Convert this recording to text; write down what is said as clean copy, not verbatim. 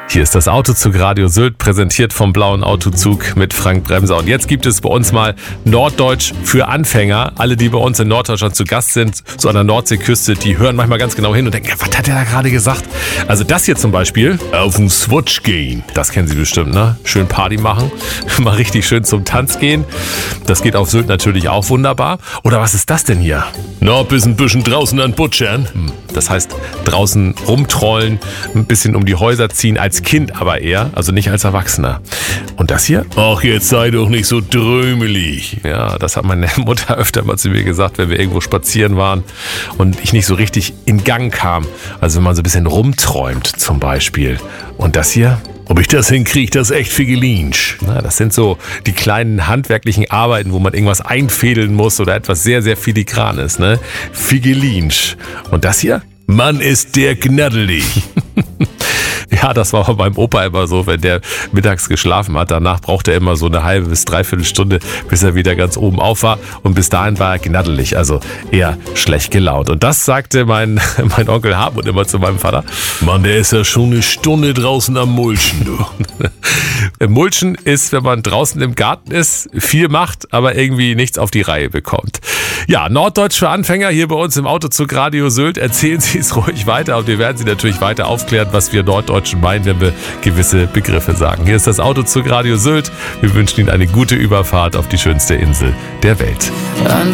Hier ist das Autozug Radio Sylt, präsentiert vom Blauen Autozug mit Frank Bremser. Und jetzt gibt es bei uns mal Norddeutsch für Anfänger. Alle, die bei uns in Norddeutschland zu Gast sind, so an der Nordseeküste, die hören manchmal ganz genau hin und denken, was hat der da gerade gesagt? Also das hier zum Beispiel, auf den Swatch gehen. Das kennen Sie bestimmt, ne? Schön Party machen, mal richtig schön zum Tanz gehen. Das geht auf Sylt natürlich auch wunderbar. Oder was ist das denn hier? Na, bis ein bisschen draußen an Butschern. Das heißt, draußen rumtrollen, ein bisschen um die Häuser ziehen, als Kind aber eher, also nicht als Erwachsener. Und das hier? Ach, jetzt sei doch nicht so drömelig. Ja, das hat meine Mutter öfter mal zu mir gesagt, wenn wir irgendwo spazieren waren und ich nicht so richtig in Gang kam. Also wenn man so ein bisschen rumträumt zum Beispiel. Und das hier? Ob ich das hinkriege, das ist echt Figelinsch. Na, das sind so die kleinen handwerklichen Arbeiten, wo man irgendwas einfädeln muss oder etwas sehr, sehr Filigranes, ne? Figelinsch. Und das hier? Mann, ist der gnaddelig. Ja, das war bei meinem Opa immer so, wenn der mittags geschlafen hat. Danach brauchte er immer so eine halbe bis dreiviertel Stunde, bis er wieder ganz oben auf war. Und bis dahin war er gnaddelig, also eher schlecht gelaunt. Und das sagte mein Onkel Hartmut immer zu meinem Vater. Mann, der ist ja schon eine Stunde draußen am Mulchen, du. Mulchen ist, wenn man draußen im Garten ist, viel macht, aber irgendwie nichts auf die Reihe bekommt. Ja, Norddeutsch für Anfänger hier bei uns im Autozug Radio Sylt. Erzählen Sie es ruhig weiter und wir werden Sie natürlich weiter aufklären, was wir Norddeutschen meinen, wenn wir gewisse Begriffe sagen. Hier ist das Autozug Radio Sylt. Wir wünschen Ihnen eine gute Überfahrt auf die schönste Insel der Welt.